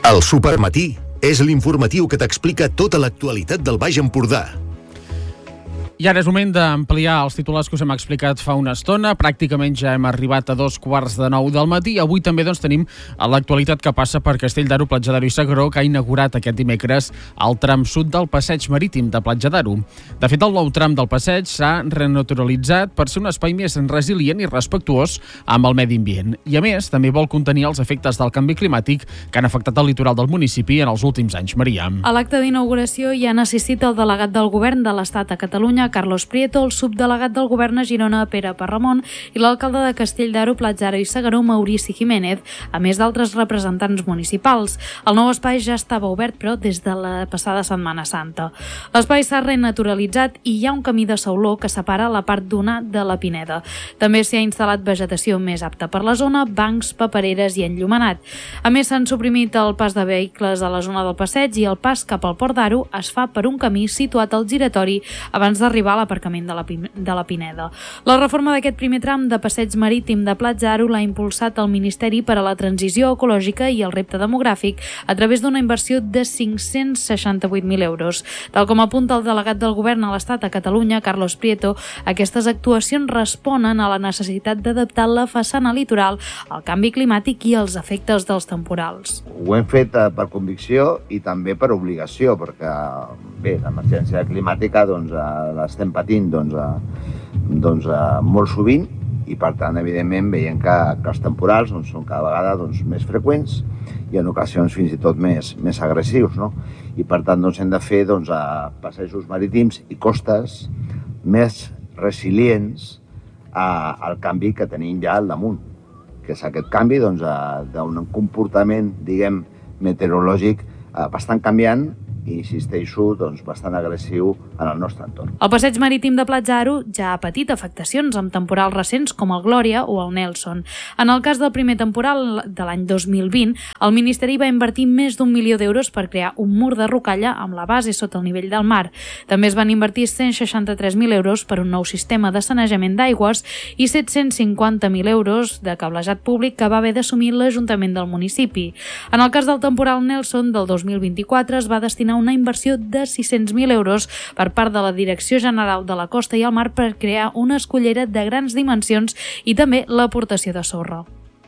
El Supermatí és l'informatiu que t'explica tota l'actualitat del Baix Empordà. I ara és moment d'ampliar els titulars que us hem explicat fa una estona. Pràcticament ja hem arribat a 8:45 del matí. Avui també tenim l'actualitat que passa per Castell d'Aro, Platja d'Aro i S'Agaró, que ha inaugurat aquest dimecres el tram sud del passeig marítim de Platja d'Aro. De fet, el nou tram del passeig s'ha renaturalitzat per ser un espai més resilient i respectuós amb el medi ambient. I a més, també vol contenir els efectes del canvi climàtic que han afectat el litoral del municipi en els últims anys. Maria. A l'acte d'inauguració hi han assistit el delegat del Govern de l'Estat a Catalunya, Carlos Prieto, el subdelegat del Govern a Girona, Pere Parramon, i l'alcalde de Castell d'Aro, Platja d'Aro i S'Agaró, Maurici Jiménez, a més d'altres representants municipals. El nou espai ja estava obert, però des de la passada Setmana Santa. L'espai s'ha renaturalitzat i hi ha un camí de sauló que separa la part d'una de la Pineda. També s'hi ha instal·lat vegetació més apta per la zona, bancs, papereres i enllumenat. A més, s'han suprimit el pas de vehicles a la zona del passeig i el pas cap al Port d'Aro es fa per un camí situat al giratori abans d'arribar a l'aparcament de la Pineda. La reforma d'aquest primer tram de passeig marítim de Platja d'Aro l'ha impulsat el Ministeri per a la Transició Ecològica i el Repte Demogràfic a través d'una inversió de 568.000 euros. Tal com apunta el delegat del Govern a l'Estat a Catalunya, Carlos Prieto, aquestes actuacions responen a la necessitat d'adaptar la façana litoral al canvi climàtic i als efectes dels temporals. Ho hem fet per convicció i també per obligació, perquè bé, l'emergència climàtica l'estem patint molt sovint i per tant evidentment veiem que els temporals són cada vegada més freqüents i en ocasions fins i tot més agressius, no? I per tant hem de fer passejos marítims i costes més resilients al canvi que tenim ja al damunt, que és aquest canvi d'un comportament, diguem, meteorològic bastant canviant i, insisteixo, bastant agressiu en el nostre entorn. El passeig marítim de Platja d'Aro ja ha patit afectacions amb temporals recents com el Glòria o el Nelson. En el cas del primer temporal de l'any 2020, el Ministeri va invertir més d'1 milió d'euros per crear un mur de rocalla amb la base sota el nivell del mar. També es van invertir 163.000 euros per un nou sistema de sanejament d'aigües i 750.000 euros de cablejat públic que va haver d'assumir l'Ajuntament del municipi. En el cas del temporal Nelson del 2024 es va destinar una inversió de 600.000 euros per part de la Direcció General de la Costa i el Mar per crear una escullera de grans dimensions i també l'aportació de sorra.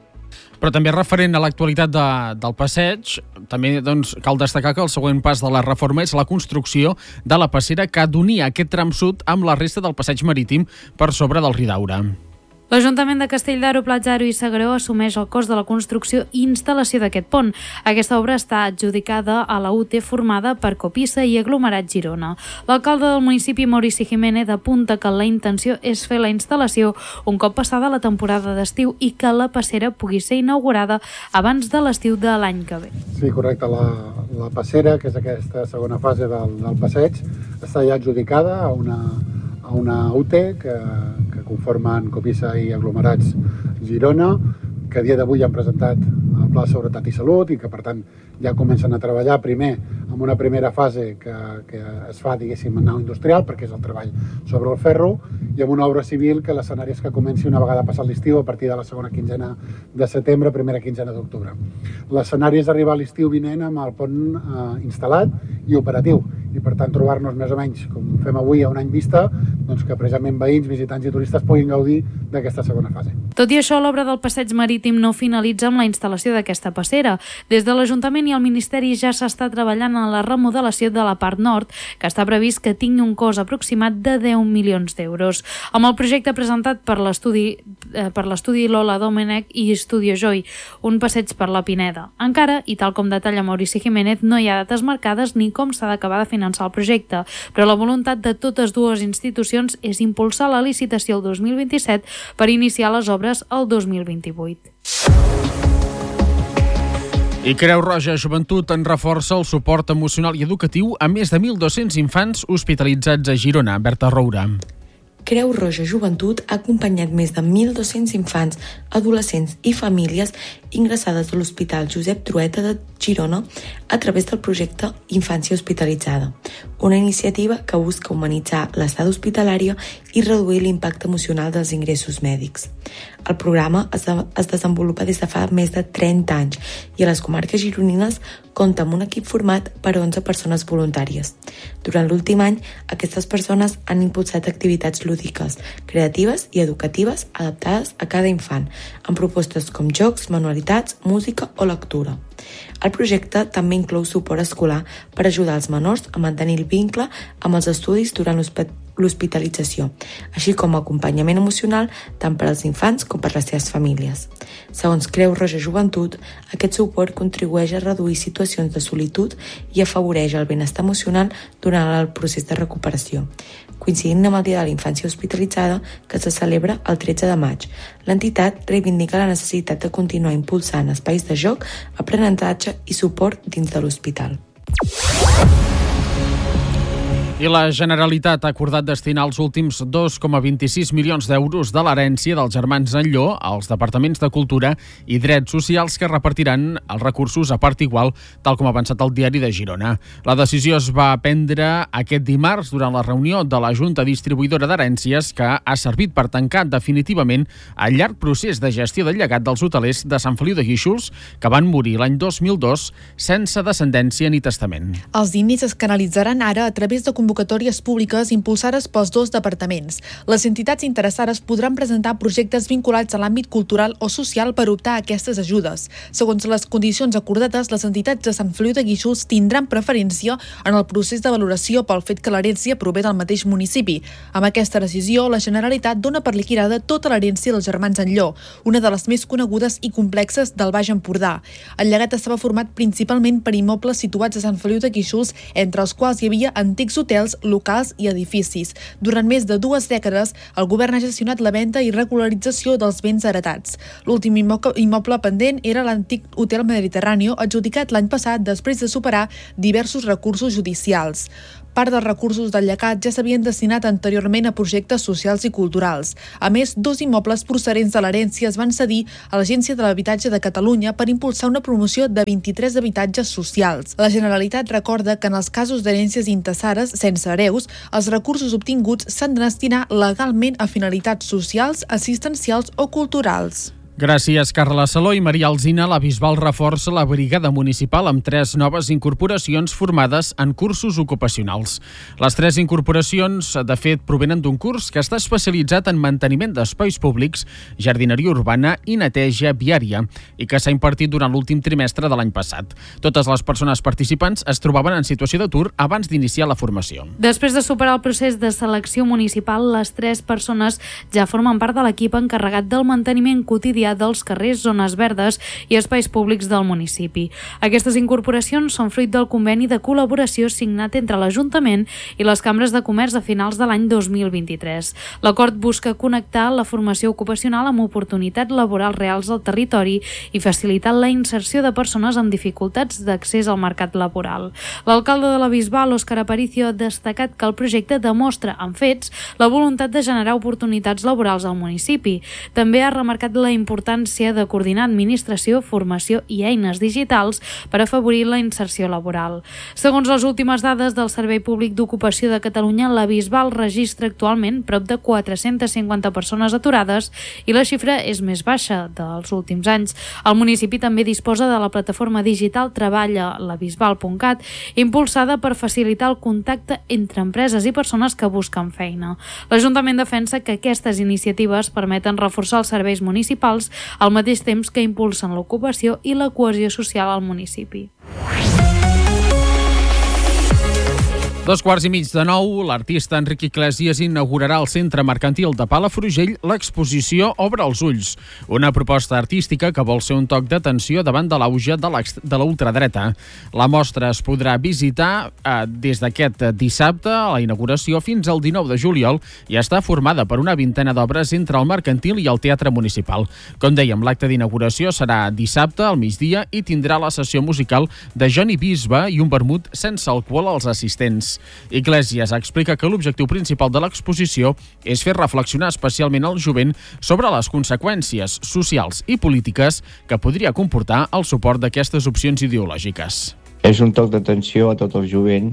Però també referent a l'actualitat del passeig, també cal destacar que el següent pas de la reforma és la construcció de la passera que ha d'unir aquest tram sud amb la resta del passeig marítim per sobre del Ridaura. L'Ajuntament de Castell d'Aro, Platja d'Aro i S'Agaró assumeix el cost de la construcció i instal·lació d'aquest pont. Aquesta obra està adjudicada a la UT formada per Copisa i Aglomerat Girona. L'alcalde del municipi, Maurici Jiménez, apunta que la intenció és fer la instal·lació un cop passada la temporada d'estiu i que la passera pugui ser inaugurada abans de l'estiu de l'any que ve. Sí, correcte. La passera, que és aquesta segona fase del passeig, està ja adjudicada a una UT que conformen Copisa i Aglomerats Girona, que a dia d'avui han presentat el Pla de Seguretat i Salut i que, per tant, ja comencen a treballar primer en una primera fase que es fa, diguéssim, en nau industrial, perquè és el treball sobre el ferro, i amb una obra civil que l'escenari és que comenci una vegada passat l'estiu, a partir de la segona quinzena de setembre, primera quinzena d'octubre. L'escenari és arribar a l'estiu vinent amb el pont instal·lat i operatiu, i per tant trobar-nos més o menys, com fem avui a un any vista, que precisament veïns, visitants i turistes puguin gaudir d'aquesta segona fase. Tot i això, l'obra del passeig marítim no finalitza amb la instal·lació d'aquesta passera. Des de l'Ajuntament i el Ministeri ja s'està treballant en la remodelació de la part nord, que està previst que tingui un cost aproximat de 10 milions d'euros. Amb el projecte presentat per l'estudi Lola Domènech i Studio Joy, un passeig per la Pineda. Encara, i tal com detalla Maurici Jiménez, no hi ha dates marcades ni com s'ha d'acabar de finançar el projecte, però la voluntat de totes dues institucions és impulsar la licitació el 2027 per iniciar les obres el 2028. I Creu Roja Joventut en reforça el suport emocional i educatiu a més de 1.200 infants hospitalitzats a Girona. Berta Roura. Creu Roja Joventut ha acompanyat més de 1.200 infants, adolescents i famílies ingressades a l'Hospital Josep Trueta de Girona a través del projecte Infància Hospitalitzada, una iniciativa que busca humanitzar l'estada hospitalària i reduir l'impacte emocional dels ingressos mèdics. El programa es desenvolupa des de fa més de 30 anys i a les comarques gironines compta amb un equip format per 11 persones voluntàries. Durant l'últim any, aquestes persones han impulsat activitats lúdiques, creatives i educatives adaptades a cada infant, amb propostes com jocs, manualitats, música o lectura. El projecte també inclou suport escolar per ajudar els menors a mantenir el vincle amb els estudis durant l'hospitalització, així com acompanyament emocional tant per als infants com per les seves famílies. Segons Creu Roja Joventut, aquest suport contribueix a reduir situacions de solitud i afavoreix el benestar emocional durant el procés de recuperació. Coincidint amb el Dia de la Infància Hospitalitzada, que se celebra el 13 de maig, l'entitat reivindica la necessitat de continuar impulsant espais de joc, aprenentatge i suport dins de l'hospital. I la Generalitat ha acordat destinar els últims 2,26 milions d'euros de l'herència dels germans Enlló als departaments de Cultura i Drets Socials que repartiran els recursos a part igual, tal com ha avançat el Diari de Girona. La decisió es va prendre aquest dimarts durant la reunió de la Junta Distribuïdora d'Herències que ha servit per tancar definitivament el llarg procés de gestió del llegat dels hotelers de Sant Feliu de Guíxols que van morir l'any 2002 sense descendència ni testament. Els diners es canalitzaran ara a través de convocatòries públiques impulsades pels dos departaments. Les entitats interessades podran presentar projectes vinculats a l'àmbit cultural o social per optar a aquestes ajudes. Segons les condicions acordades, les entitats de Sant Feliu de Guíxols tindran preferència en el procés de valoració pel fet que l'herència prové del mateix municipi. Amb aquesta decisió, la Generalitat dona per liquidada tota l'herència dels germans Enlló, una de les més conegudes i complexes del Baix Empordà. El llegat estava format principalment per immobles situats a Sant Feliu de Guíxols, entre els quals hi havia antics hotels, locals i edificis. Durant més de 2 dècades, el govern ha gestionat la venda i regularització dels béns heretats. L'últim immoble pendent era l'antic Hotel Mediterráneo, adjudicat l'any passat després de superar diversos recursos judicials. Part dels recursos del llegat ja s'havien destinat anteriorment a projectes socials i culturals. A més, 2 immobles procedents de l'herència es van cedir a l'Agència de l'Habitatge de Catalunya per impulsar una promoció de 23 habitatges socials. La Generalitat recorda que en els casos d'herències intestades sense hereus, els recursos obtinguts s'han de destinar legalment a finalitats socials, assistencials o culturals. Gràcies, Carla Saló i Maria Alsina. La Bisbal reforça la brigada municipal amb 3 noves incorporacions formades en cursos ocupacionals. Les 3 incorporacions, de fet, provenen d'un curs que està especialitzat en manteniment d'espais públics, jardineria urbana i neteja viària, i que s'ha impartit durant l'últim trimestre de l'any passat. Totes les persones participants es trobaven en situació d'atur abans d'iniciar la formació. Després de superar el procés de selecció municipal, les 3 persones ja formen part de l'equip encarregat del manteniment quotidià dels carrers, zones verdes i espais públics del municipi. Aquestes incorporacions són fruit del conveni de col·laboració signat entre l'Ajuntament i les cambres de comerç a finals de l'any 2023. L'acord busca connectar la formació ocupacional amb oportunitats laborals reals al territori i facilitar la inserció de persones amb dificultats d'accés al mercat laboral. L'alcalde de la Bisbal, Òscar Aparicio, ha destacat que el projecte demostra, en fets, la voluntat de generar oportunitats laborals al municipi. També ha remarcat la importància de coordinar administració, formació i eines digitals per afavorir la inserció laboral. Segons les últimes dades del Servei Públic d'Ocupació de Catalunya, la Bisbal registra actualment prop de 450 persones aturades i la xifra és més baixa dels últims anys. El municipi també disposa de la plataforma digital treballa-labisbal.cat, impulsada per facilitar el contacte entre empreses i persones que busquen feina. L'Ajuntament defensa que aquestes iniciatives permeten reforçar els serveis municipals al mateix temps que impulsen l'ocupació i la cohesió social al municipi. 8:45, l'artista Enric Iglesias inaugurarà al Centre Mercantil de Palafrugell l'exposició Obre els ulls, una proposta artística que vol ser un toc d'atenció davant de l'auge de la ultradreta. La mostra es podrà visitar des d'aquest dissabte a la inauguració fins al 19 de juliol i està formada per una vintena d'obres entre el Mercantil i el Teatre Municipal. Com dèiem, l'acte d'inauguració serà dissabte al migdia i tindrà la sessió musical de Joni Bisbe i un vermut sense alcohol als assistents. Iglesias explica que l'objectiu principal de l'exposició és fer reflexionar especialment el jovent sobre les conseqüències socials i polítiques que podria comportar el suport d'aquestes opcions ideològiques. És un toc d'atenció a tot el jovent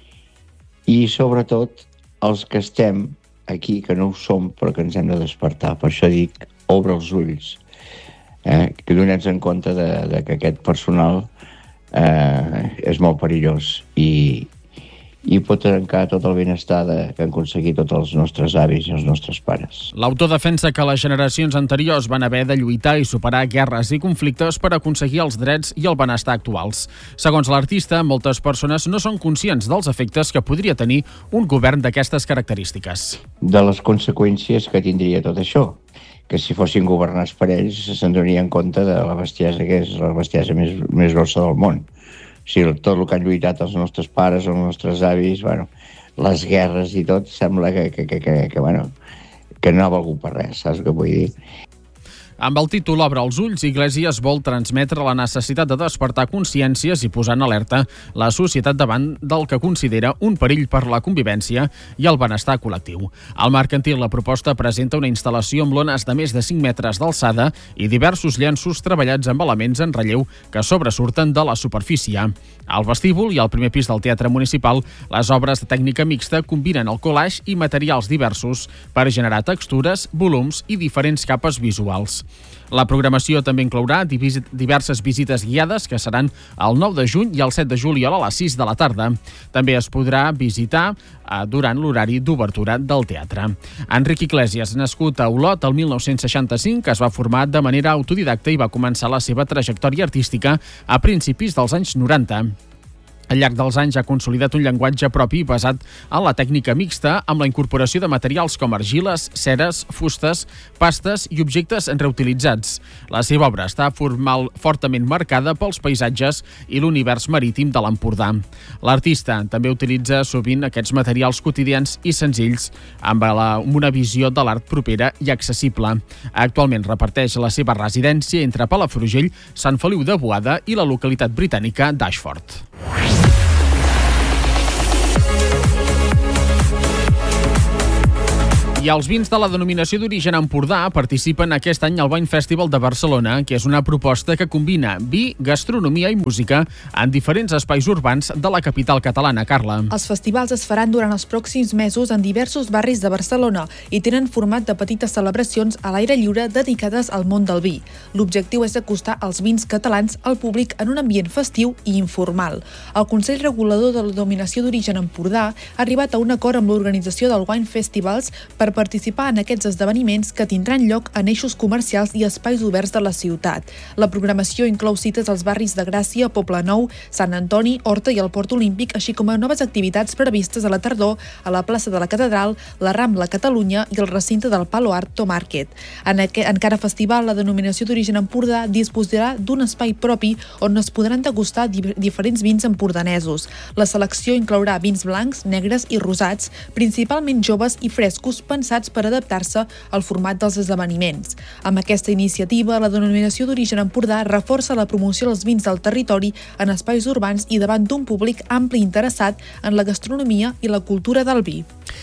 i, sobretot, els que estem aquí, que no ho som, però que ens hem de despertar. Per això dic, obre els ulls, que donem en compte de que aquest personal és molt perillós i pot trencar tot el benestar que han aconseguit tots els nostres avis i els nostres pares. L'autor defensa que les generacions anteriors van haver de lluitar i superar guerres i conflictes per aconseguir els drets i el benestar actuals. Segons l'artista, moltes persones no són conscients dels efectes que podria tenir un govern d'aquestes característiques. De les conseqüències que tindria tot això, que si fossin governats per ells se'n donarien compte de la bestiesa que és la bestiesa més grossa del món. O sigui, tot el que han lluitat els nostres pares, els nostres avis, les guerres i tot, sembla que no ha valgut per res, saps què vull dir? Amb el títol Obre els ulls, Iglesias vol transmetre la necessitat de despertar consciències i posar en alerta la societat davant del que considera un perill per la convivència i el benestar col·lectiu. Al Mercantil, la proposta presenta una instal·lació amb lones de més de 5 metres d'alçada i diversos llenços treballats amb elements en relleu que sobresurten de la superfície. Al vestíbul i al primer pis del Teatre Municipal, les obres de tècnica mixta combinen el collage i materials diversos per generar textures, volums i diferents capes visuals. La programació també inclourà diverses visites guiades que seran el 9 de juny i el 7 de juliol a les 6 de la tarda. També es podrà visitar durant l'horari d'obertura del teatre. Enric Iglesias, nascut a Olot el 1965, es va formar de manera autodidacta i va començar la seva trajectòria artística a principis dels anys 90. Al llarg dels anys ha consolidat un llenguatge propi basat en la tècnica mixta amb la incorporació de materials com argiles, ceres, fustes, pastes i objectes reutilitzats. La seva obra està fortament marcada pels paisatges i l'univers marítim de l'Empordà. L'artista també utilitza sovint aquests materials quotidians i senzills amb una visió de l'art propera i accessible. Actualment reparteix la seva residència entre Palafrugell, Sant Feliu de Boada i la localitat britànica d'Ashford. I els vins de la denominació d'origen Empordà participen aquest any al Wine Festival de Barcelona, que és una proposta que combina vi, gastronomia i música en diferents espais urbans de la capital catalana. Carla. Els festivals es faran durant els pròxims mesos en diversos barris de Barcelona i tenen format de petites celebracions a l'aire lliure dedicades al món del vi. L'objectiu és acostar els vins catalans al públic en un ambient festiu i informal. El Consell Regulador de la Denominació d'Origen Empordà ha arribat a un acord amb l'organització del Wine Festivals per participar en aquests esdeveniments que tindran lloc en eixos comercials i espais oberts de la ciutat. La programació inclou cites als barris de Gràcia, Poblenou, Sant Antoni, Horta i el Port Olímpic, així com a noves activitats previstes a la tardor a la plaça de la Catedral, la Rambla Catalunya i el recinte del Palo Alto Market. En cada festival, la denominació d'origen Empordà disposarà d'un espai propi on es podran degustar diferents vins empordanesos. La selecció inclourà vins blancs, negres i rosats, principalment joves i frescos, pensats per adaptar-se al format dels esdeveniments. Amb aquesta iniciativa, la denominació d'origen Empordà reforça la promoció dels vins del territori en espais urbans i davant d'un públic ampli interessat en la gastronomia i la cultura del vi.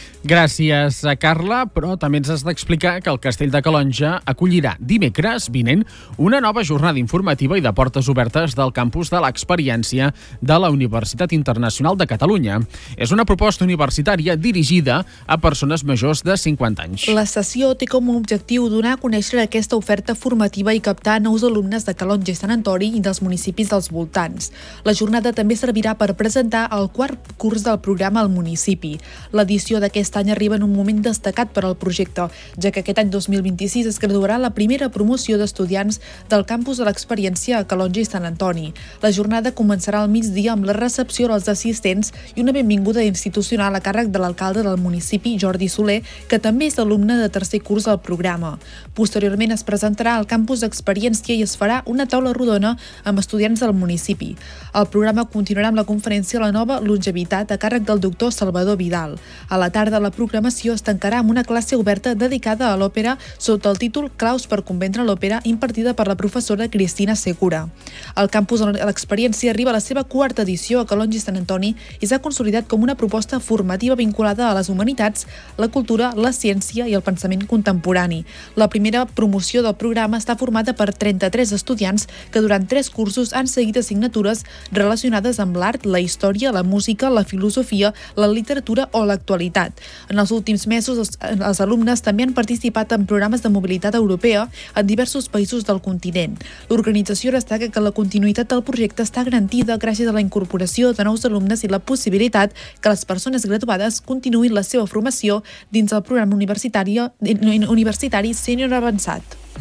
Gràcies a Carla, però també ens has d'explicar que el Castell de Calonge acollirà dimecres vinent una nova jornada informativa i de portes obertes del campus de l'experiència de la Universitat Internacional de Catalunya. És una proposta universitària dirigida a persones majors de 50 anys. La sessió té com a objectiu donar a conèixer aquesta oferta formativa i captar nous alumnes de Calonge i Sant Antoni i dels municipis dels voltants. La jornada també servirà per presentar el quart curs del programa al municipi. L'edició d'aquest any arriba en un moment destacat per al projecte, ja que aquest any 2026 es graduarà la primera promoció d'estudiants del campus de l'experiència a Calonge i Sant Antoni. La jornada començarà al migdia amb la recepció dels assistents i una benvinguda institucional a càrrec de l'alcalde del municipi, Jordi Soler, que també és alumne de tercer curs del programa. Posteriorment es presentarà al campus d'experiència i es farà una taula rodona amb estudiants del municipi. El programa continuarà amb la conferència La nova longevitat a càrrec del doctor Salvador Vidal. A la tarda, la programació es tancarà amb una classe oberta dedicada a l'òpera sota el títol Claus per comprendre l'òpera, impartida per la professora Cristina Segura. El campus de l'experiència arriba a la seva quarta edició a Calonge i Sant Antoni i s'ha consolidat com una proposta formativa vinculada a les humanitats, la cultura, la ciència i el pensament contemporani. La primera promoció del programa està formada per 33 estudiants que durant 3 cursos han seguit assignatures relacionades amb l'art, la història, la música, la filosofia, la literatura o l'actualitat. En els últims mesos, els alumnes també han participat en programes de mobilitat europea en diversos països del continent. L'organització destaca que la continuïtat del projecte està garantida gràcies a la incorporació de nous alumnes i la possibilitat que les persones graduades continuïn la seva formació dins el programa universitari sènior avançat.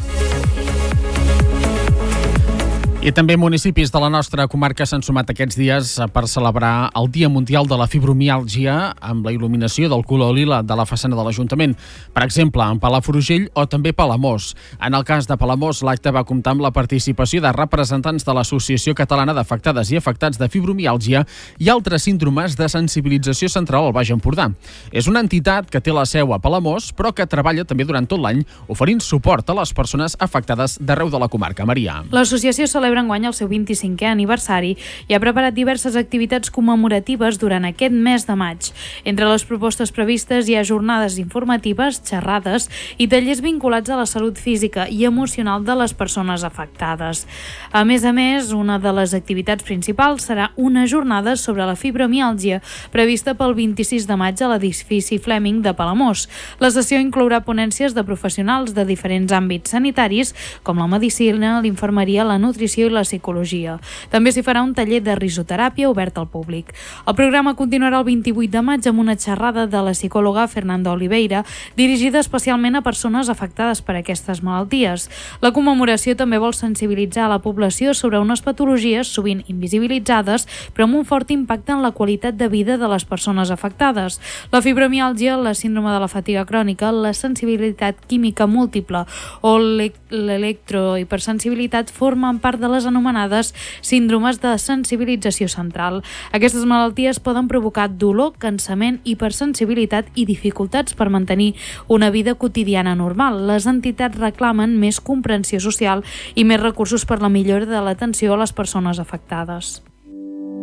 I també municipis de la nostra comarca s'han sumat aquests dies per celebrar el Dia Mundial de la Fibromiàlgia amb la il·luminació del color lila de la façana de l'Ajuntament. Per exemple, en Palafrugell o també Palamós. En el cas de Palamós, l'acte va comptar amb la participació de representants de l'Associació Catalana d'Afectades i Afectats de Fibromiàlgia i altres síndromes de sensibilització central al Baix Empordà. És una entitat que té la seu a Palamós, però que treballa també durant tot l'any oferint suport a les persones afectades d'arreu de la comarca. Maria. L'associació celebra enguany el seu 25è aniversari i ha preparat diverses activitats commemoratives durant aquest mes de maig. Entre les propostes previstes hi ha jornades informatives, xerrades i tallers vinculats a la salut física i emocional de les persones afectades. A més, una de les activitats principals serà una jornada sobre la fibromiàlgia prevista pel 26 de maig a l'edifici Fleming de Palamós. La sessió inclourà ponències de professionals de diferents àmbits sanitaris com la medicina, l'infermeria, la nutrició i la psicologia. També s'hi farà un taller de risoteràpia obert al públic. El programa continuarà el 28 de maig amb una xerrada de la psicòloga Fernanda Oliveira, dirigida especialment a persones afectades per aquestes malalties. La commemoració també vol sensibilitzar a la població sobre unes patologies sovint invisibilitzades, però amb un fort impacte en la qualitat de vida de les persones afectades. La fibromiàlgia, la síndrome de la fatiga crònica, la sensibilitat química múltiple o l'electrohipersensibilitat formen part de les anomenades síndromes de sensibilització central. Aquestes malalties poden provocar dolor, cansament, hipersensibilitat i dificultats per mantenir una vida quotidiana normal. Les entitats reclamen més comprensió social i més recursos per la millora de l'atenció a les persones afectades.